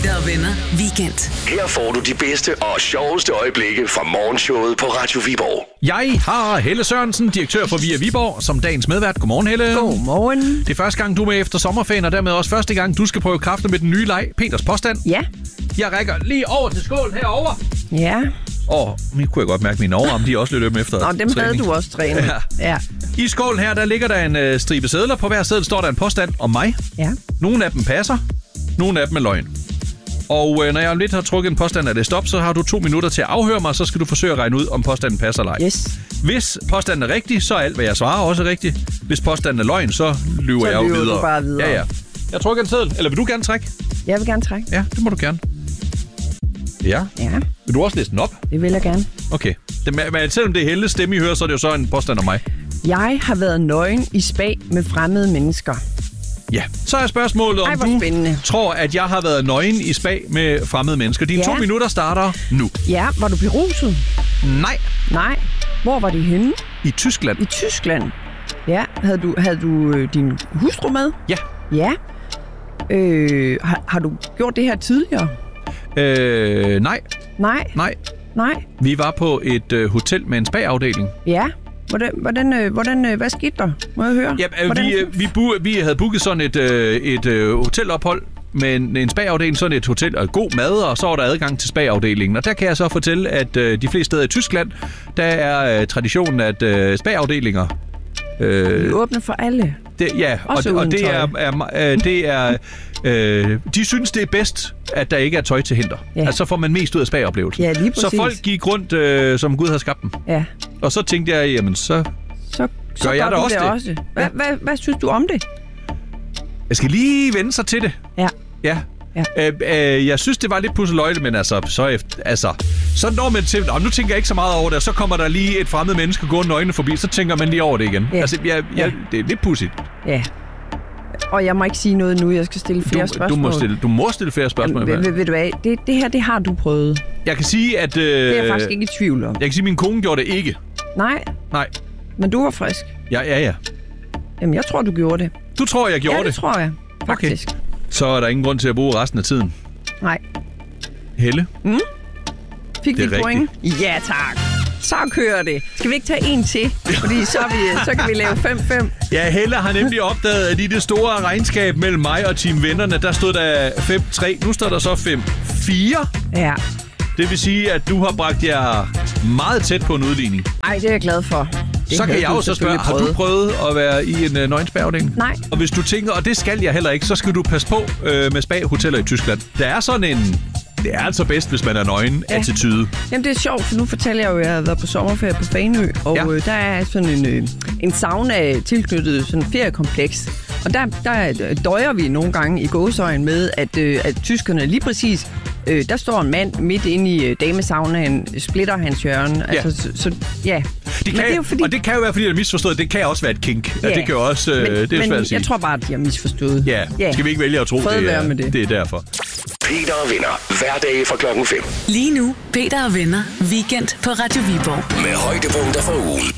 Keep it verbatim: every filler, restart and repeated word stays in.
Peter og Venner Weekend. Her får du de bedste og sjoveste øjeblikke fra morgenshowet på Radio Viborg. Jeg har Helle Sørensen, direktør for Via Viborg, som dagens medvært. Godmorgen, Helle. Godmorgen. Det er første gang, du er med efter sommerferien, og dermed også første gang, du skal prøve kræfter med den nye leg, Peters påstand. Ja. Jeg rækker lige over til skålen herover. Ja. Og nu kunne jeg godt mærke, at mine overarm, de er også lidt ømme efter Nå, dem træning. havde du også trænet. Ja. Ja. I skålen her, der ligger der en øh, stribe sedler. På hver seddel står der en påstand om mig. Ja. Nogle af dem passer, nogle af dem er løgn. Og øh, når jeg om lidt har trukket en påstand af det stop, så har du to minutter til at afhøre mig, og så skal du forsøge at regne ud, om påstanden passer eller ej. Yes. Hvis påstanden er rigtig, så er alt, hvad jeg svarer, også rigtigt. Hvis påstanden er løgn, så lyver Så jeg jo lyver videre. du bare videre. Ja, ja. Jeg trykker en seddel. Eller vil du gerne trække? Jeg vil gerne trække. Ja, det må du gerne. Ja. Ja, Vil du også læse den op? det vil jeg gerne. Okay. Det, men selvom det er Helles stemme, I hører, så er det jo så en påstand om mig. Jeg har været nøgen i spa med fremmede mennesker. Ja. Så er spørgsmålet, om Ej, hvor du spændende. tror, at jeg har været nøgen i spa med fremmede mennesker. Dine Ja. to minutter starter nu. Ja, var du beruset? Nej. Nej. Hvor var det henne? I Tyskland. I Tyskland. Ja, havde du, havde du øh, din hustru med? Ja. Ja. Øh, har, har du gjort det her tidligere? Øh, nej. Nej. Nej. Nej. Vi var på et øh, hotel med en spa-afdeling. Ja. Hvordan, hvordan, øh, hvordan, øh, hvad skete der? Må jeg høre? Ja, øh, hvordan? vi, øh, vi, bu- vi havde booket sådan et, øh, et øh, hotelophold med en, en spa-afdeling, sådan et hotel og god mad, og så var der adgang til spa-afdelingen. Og der kan jeg så fortælle, at øh, de fleste steder i Tyskland, der er øh, traditionen, at øh, spa-afdelinger... Øh, Vi er åbne for alle. det, ja, og, Også og uden det tøj. er, er, øh, det er øh, de synes, det er bedst, at der ikke er tøj til hinder. Ja. Altså, så får man mest ud af spa-oplevelsen. Ja, lige så præcis. folk gik rundt, øh, som Gud havde skabt dem. Ja. Og så tænkte jeg, jamen, så... Så, så jeg gør da du også det det. også. Hvad, Ja. hvad, hvad synes du om det? Jeg skal lige vende sig til det. Ja. Ja. Ja. Øh, øh, jeg synes, det var lidt pusseløjle, men altså, så, efter, altså, så når man til... Og nu tænker jeg ikke så meget over det, og så kommer der lige et fremmed menneske gående nøgne forbi, så tænker man lige over det igen. Ja. Altså, jeg, jeg, Ja. det er lidt pudsigt. Ja. Og jeg må ikke sige noget nu. Jeg skal stille flere Du, spørgsmål. du, må stille, du må stille flere spørgsmål. Jamen, ved, ved, ved du hvad? Det, det her, det har du prøvet. Jeg kan sige, at... Øh, Det er jeg faktisk ikke i tvivl om. Jeg kan sige, at min kone gjorde det ikke. Nej, Nej. men du var frisk. Ja, ja, ja. Jamen, jeg tror, du gjorde det. Du tror, jeg gjorde ja, det. det? tror jeg. Faktisk. Okay. Så er der ingen grund til at bruge resten af tiden. Nej. Helle? Fik vi Det er et point? Ja, tak. Så kører det. Skal vi ikke tage en til? Fordi så, er vi, så kan vi lave fem fem. Ja, Helle har nemlig opdaget, at i det store regnskab mellem mig og Team Vennerne, der stod der fem tre. Nu står der så fem fire. Ja. Det vil sige, at du har bragt jer meget tæt på en udligning. Ej, det er jeg glad for. Det Så kan havde jeg du jo så spørge, selvfølgelig har du prøvet at være i en uh, nøgenspærgeafdeling? Nej. Og hvis du tænker, og det skal jeg heller ikke, så skal du passe på uh, med spa-hoteller i Tyskland. Der er sådan en... Det er altså bedst, hvis man er nøgen Ja. attitude. Jamen, det er sjovt, for nu fortæller jeg jo, at jeg har været på sommerferie på Fanø, og Ja. ja. øh, der er sådan en, øh, en sauna tilknyttet sådan en feriekompleks. Og der, der døjer vi nogle gange i gåseøjen med, at, øh, at tyskerne lige præcis, øh, der står en mand midt inde i øh, damesaunaen, splitter hans hjørne. Ja. Altså, så, så ja. Det Men kan, det er jo fordi... Og det kan jo være, fordi jeg har misforstået. Det kan også være et kink. Ja. Ja. Det kan jo også... Øh, men, det er men svært at sige. jeg tror bare, at de har misforstået. Ja. Ja. Skal vi ikke vælge at tro, Fred det være er, med det. det er derfor. Peter og Venner. Hverdag fra klokken fem. Lige nu, Peter og Venner Weekend på Radio Viborg. Med højdepunkter for ugen.